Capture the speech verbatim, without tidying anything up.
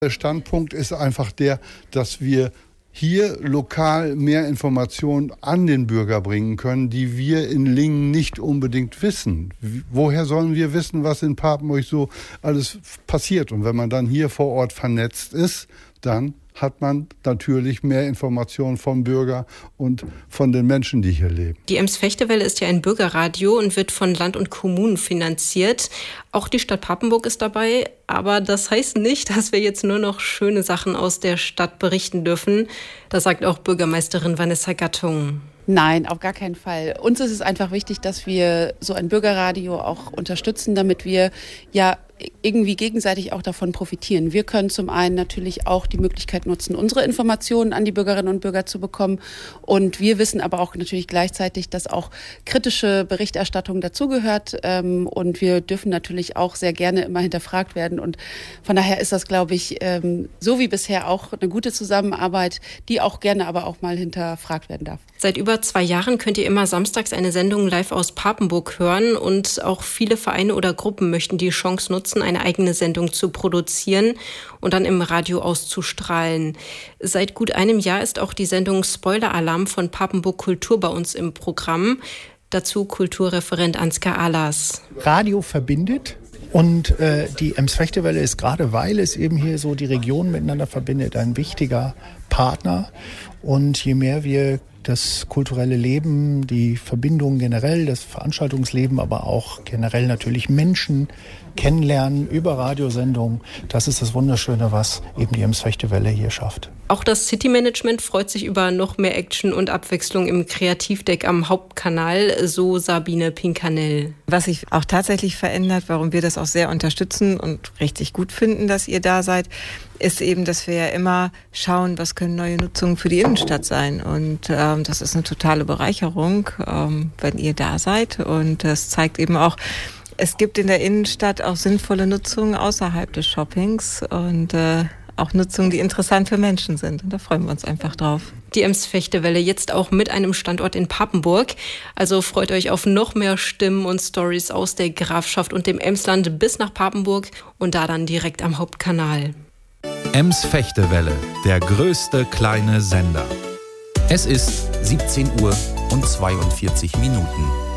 Der Standpunkt ist einfach der, dass wir hier lokal mehr Informationen an den Bürger bringen können, die wir in Lingen nicht unbedingt wissen. Woher sollen wir wissen, was in Papenburg so alles passiert? Und wenn man dann hier vor Ort vernetzt ist, dann hat man natürlich mehr Informationen vom Bürger und von den Menschen, die hier leben. Die Ems-Fechte-Welle ist ja ein Bürgerradio und wird von Land und Kommunen finanziert. Auch die Stadt Papenburg ist dabei, aber das heißt nicht, dass wir jetzt nur noch schöne Sachen aus der Stadt berichten dürfen. Das sagt auch Bürgermeisterin Vanessa Gattung. Nein, auf gar keinen Fall. Uns ist es einfach wichtig, dass wir so ein Bürgerradio auch unterstützen, damit wir ja irgendwie gegenseitig auch davon profitieren. Wir können zum einen natürlich auch die Möglichkeit nutzen, unsere Informationen an die Bürgerinnen und Bürger zu bekommen. Und wir wissen aber auch natürlich gleichzeitig, dass auch kritische Berichterstattung dazugehört. Und wir dürfen natürlich auch sehr gerne immer hinterfragt werden. Und von daher ist das, glaube ich, so wie bisher auch eine gute Zusammenarbeit, die auch gerne aber auch mal hinterfragt werden darf. Seit über zwei Jahren könnt ihr immer samstags eine Sendung live aus Papenburg hören. Und auch viele Vereine oder Gruppen möchten die Chance nutzen, eine eigene Sendung zu produzieren und dann im Radio auszustrahlen. Seit gut einem Jahr ist auch die Sendung Spoiler-Alarm von Papenburg Kultur bei uns im Programm. Dazu Kulturreferent Ansgar Ahlers. Radio verbindet. Und äh, die Ems-Fechte-Welle ist gerade, weil es eben hier so die Region miteinander verbindet, ein wichtiger Partner. Und je mehr wir das kulturelle Leben, die Verbindungen generell, das Veranstaltungsleben, aber auch generell natürlich Menschen kennenlernen über Radiosendungen. Das ist das Wunderschöne, was eben die Ems-Fechte-Welle hier schafft. Auch das City-Management freut sich über noch mehr Action und Abwechslung im Kreativdeck am Hauptkanal, so Sabine Pinkanell. Was sich auch tatsächlich verändert, warum wir das auch sehr unterstützen und richtig gut finden, dass ihr da seid, ist eben, dass wir ja immer schauen, was können neue Nutzungen für die Innenstadt sein. Und ähm, das ist eine totale Bereicherung, ähm, wenn ihr da seid. Und das zeigt eben auch, es gibt in der Innenstadt auch sinnvolle Nutzungen außerhalb des Shoppings und äh, auch Nutzungen, die interessant für Menschen sind. Und da freuen wir uns einfach drauf. Die Ems-Fechte-Welle jetzt auch mit einem Standort in Papenburg. Also freut euch auf noch mehr Stimmen und Stories aus der Grafschaft und dem Emsland bis nach Papenburg und da dann direkt am Hauptkanal. Ems-Fechte-Welle, der größte kleine Sender. Es ist siebzehn Uhr und zweiundvierzig Minuten.